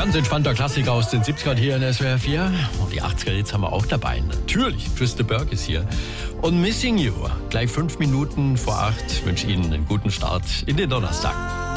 Ganz entspannter Klassiker aus den 70ern hier in SWR 4. Und die 80er jetzt haben wir auch dabei. Natürlich, Trista Burke ist hier. Und Missing You. Gleich 5 Minuten vor 8 wünsche Ihnen einen guten Start in den Donnerstag.